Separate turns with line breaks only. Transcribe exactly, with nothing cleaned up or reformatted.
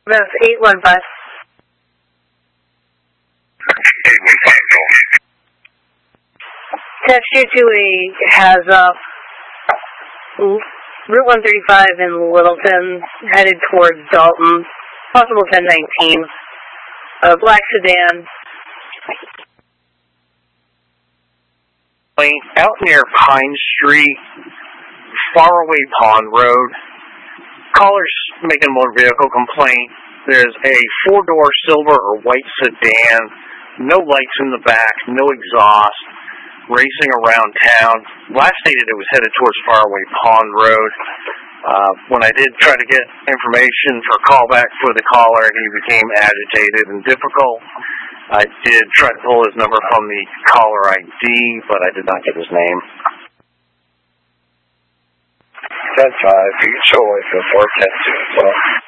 That's eight one five.
eight one five, go.
Test two two eight has uh, Route one thirty-five in Littleton, headed towards Dalton, possible ten nineteen, a black sedan.
Out near Pine Street, Faraway Pond Road, caller's making a motor vehicle complaint. There's a four-door silver or white sedan, no lights in the back, no exhaust, racing around town. Last stated it was headed towards Faraway Pond Road. Uh, when I did try to get information for a callback for the caller, he became agitated and difficult. I did try to pull his number from the caller I D, but I did not get his name.
ten five, you can show like the four ten two as well.